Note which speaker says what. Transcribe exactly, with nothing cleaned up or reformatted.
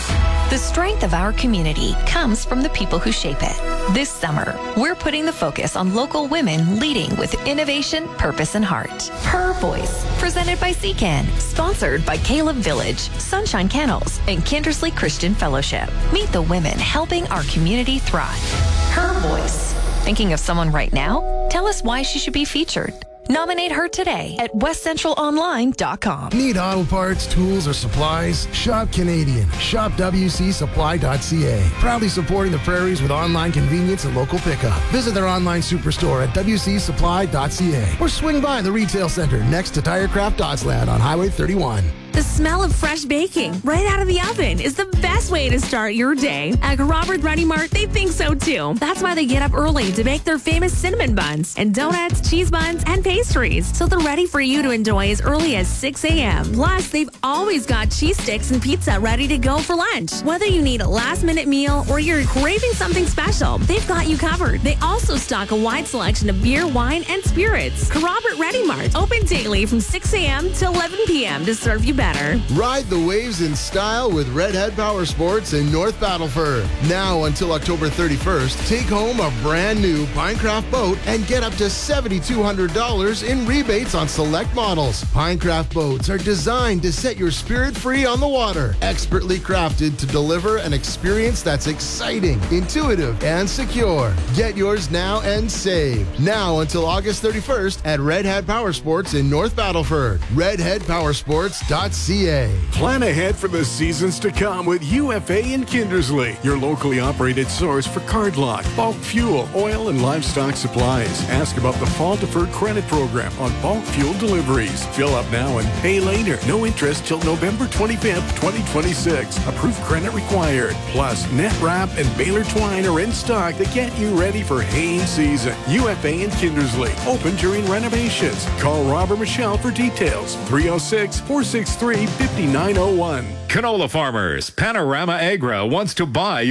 Speaker 1: The strength of our community comes from the people who shape it. This summer, we're putting the focus on local women leading with innovation, purpose, and heart. Her Voice, presented by C C A N, sponsored by Caleb Village, Sunshine Kennels, and Kindersley Christian Fellowship. Meet the women helping our community thrive. Her Voice. Thinking of someone right now? Tell us why she should be featured. Nominate her today at west central online dot com.
Speaker 2: Need auto parts, tools, or supplies? Shop Canadian. Shop w c supply dot c a. Proudly supporting the prairies with online convenience and local pickup. Visit their online superstore at w c supply dot c a or swing by the retail center next to Tirecraft Dotsland on Highway thirty-one.
Speaker 3: The smell of fresh baking right out of the oven is the best way to start your day. At Robert Ready Mart, they think so too. That's why they get up early to bake their famous cinnamon buns and donuts, cheese buns, and pastries, so they're ready for you to enjoy as early as six a.m. Plus, they've always got cheese sticks and pizza ready to go for lunch. Whether you need a last-minute meal or you're craving something special, they've got you covered. They also stock a wide selection of beer, wine, and spirits. Robert Ready Mart, open daily from six a.m. to eleven p.m. to serve you better.
Speaker 4: Ride the waves in style with Redhead Power Sports in North Battleford. Now until October thirty-first, take home a brand new Pinecraft boat and get up to seven thousand two hundred dollars in rebates on select models. Pinecraft boats are designed to set your spirit free on the water. Expertly crafted to deliver an experience that's exciting, intuitive, and secure. Get yours now and save. Now until August thirty-first at Redhead Power Sports in North Battleford. redhead power sports dot c a.
Speaker 5: Plan ahead for the seasons to come with U F A in Kindersley, your locally operated source for card lock, bulk fuel, oil, and livestock supplies. Ask about the fall deferred credit program on bulk fuel deliveries. Fill up now and pay later. No interest till November twenty-fifth, twenty twenty-six. Approved credit required. Plus, net wrap and baler twine are in stock to get you ready for haying season. U F A in Kindersley, open during renovations. Call Rob or Michelle for details. three oh six, four six three, five nine oh one.
Speaker 6: Canola farmers, Panorama Agro wants to buy